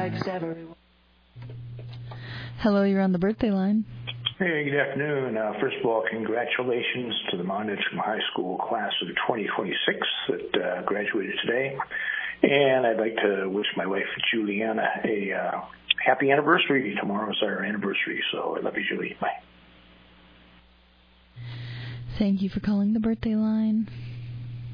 likes everyone. Hello, you're on the birthday line. Hey, good afternoon. First of all, congratulations to the Mount Edgecombe High School class of 2026 that graduated today. And I'd like to wish my wife, Juliana, a happy anniversary. Tomorrow is our anniversary, so I love you, Julie. Bye. Thank you for calling the birthday line.